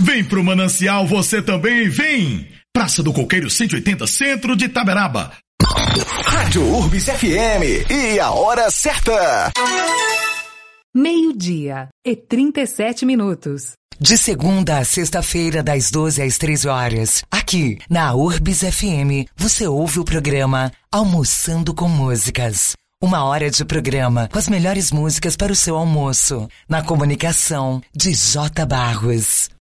Vem pro Manancial você também, vem! Praça do Coqueiro 180, centro de Itaberaba. Rádio Urbis FM e a hora certa. 12:37. De segunda a sexta-feira, das 12 às 13 horas, aqui na Urbis FM, você ouve o programa Almoçando com Músicas. 1 hora de programa com as melhores músicas para o seu almoço. Na comunicação de J. Barros.